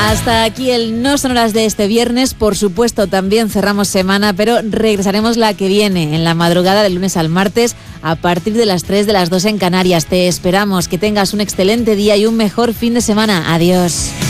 Hasta aquí el No Sonoras de este viernes. Por supuesto, también cerramos semana, pero regresaremos la que viene, en la madrugada del lunes al martes, a partir de las 3 de las 2 en Canarias. Te esperamos, que tengas un excelente día y un mejor fin de semana. Adiós.